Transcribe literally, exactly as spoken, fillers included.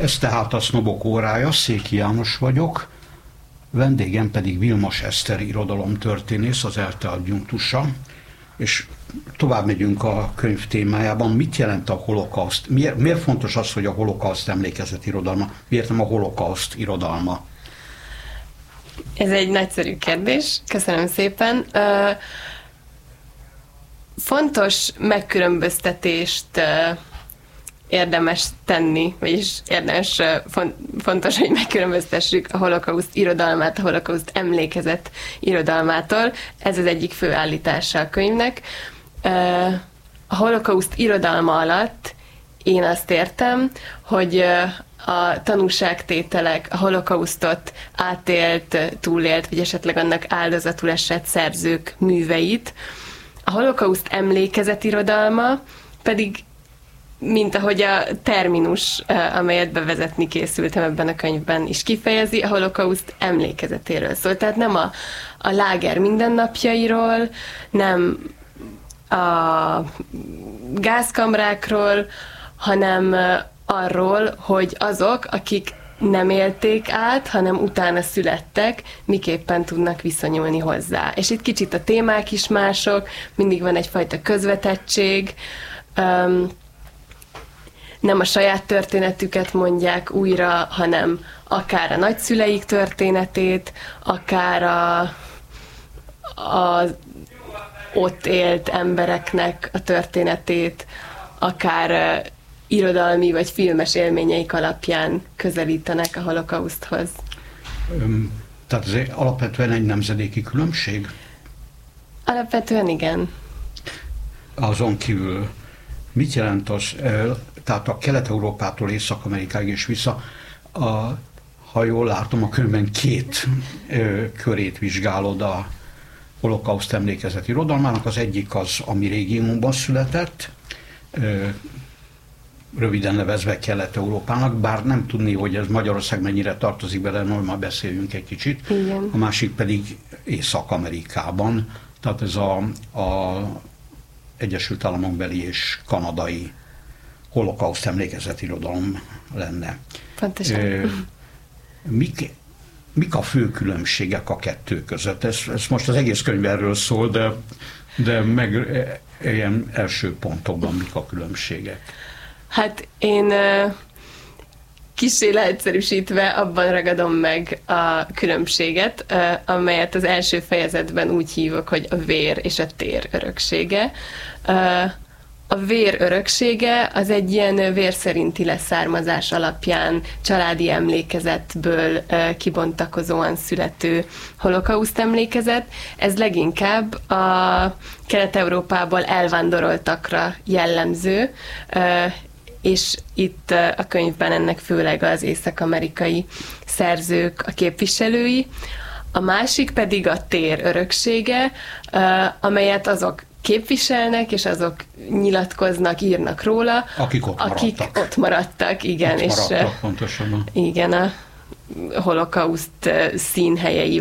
Ez tehát a Sznobok órája, Széki János vagyok, vendégem pedig Vilmos Eszter irodalomtörténész, az ELTE adjunktusa, és tovább megyünk a könyv témájában. Mit jelent a holokauszt? Miért, miért fontos az, hogy a holokauszt emlékezet irodalma? Miért nem a holokauszt irodalma? Ez egy nagyszerű kérdés, köszönöm szépen. Fontos megkülönböztetést érdemes tenni, vagyis érdemes, fontos, hogy megkülönböztessük a holokauszt irodalmát, a holokauszt emlékezet irodalmától. Ez az egyik fő állítása a könyvnek. A holokauszt irodalma alatt én azt értem, hogy a tanúságtételek, a holokausztot átélt, túlélt, vagy esetleg annak áldozatul esett szerzők műveit. A holokauszt emlékezetirodalma pedig, mint ahogy a terminus, amelyet bevezetni készültem ebben a könyvben is kifejezi, a holokauszt emlékezetéről szól. Tehát nem a, a láger mindennapjairól, nem a gázkamrákról, hanem arról, hogy azok, akik nem élték át, hanem utána születtek, miképpen tudnak viszonyulni hozzá. És itt kicsit a témák is mások, mindig van egyfajta közvetettség, um, nem a saját történetüket mondják újra, hanem akár a nagyszüleik történetét, akár a, a ott élt embereknek a történetét, akár irodalmi vagy filmes élményeik alapján közelítenek a holokauszthoz. Tehát ez alapvetően egy nemzedéki különbség? Alapvetően igen. Azon kívül mit jelent az, tehát a Kelet-Európától Észak-Amerikáig és vissza, a, ha jól látom, a könyvben két ö, körét vizsgálod a holokauszt emlékezeti irodalmának. Az egyik az, ami régiumban született, ö, röviden nevezve Kelet-Európának, bár nem tudni, hogy ez Magyarország mennyire tartozik bele, majd már beszéljünk egy kicsit. Igen. A másik pedig Észak-Amerikában, tehát ez a, a Egyesült Államokbeli és kanadai holokauszt emlékezeti irodalom lenne. Pontosan. Ö, mik, mik a fő különbségek a kettő között? Ez, ez most az egész könyv erről szól, de, de meg ilyen első pontokban mik a különbségek? Hát én kissé leegyszerűsítve abban ragadom meg a különbséget, amelyet az első fejezetben úgy hívok, hogy a vér és a tér öröksége. A vér öröksége az egy ilyen vér szerinti leszármazás alapján családi emlékezetből kibontakozóan születő holokauszt emlékezet. Ez leginkább a Kelet-Európából elvándoroltakra jellemző, és itt a könyvben ennek főleg az észak-amerikai szerzők a képviselői. A másik pedig a tér öröksége, amelyet azok képviselnek, és azok nyilatkoznak, írnak róla, akik ott akik maradtak. ott maradtak, igen. Ott és maradtak, pontosabban. igen, a holokauszt színhelyei